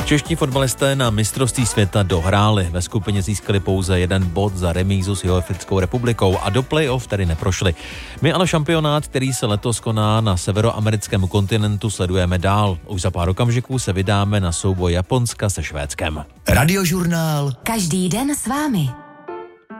Čeští fotbalisté na mistrovství světa dohráli. Ve skupině získali pouze 1 bod za remízu s Jihoafrickou republikou a do play-off tedy neprošli. My ale šampionát, který se letos koná na severoamerickém kontinentu, sledujeme dál. Už za pár okamžiků se vydáme na souboj Japonska se Švédskem. Radiožurnál. Každý den s vámi.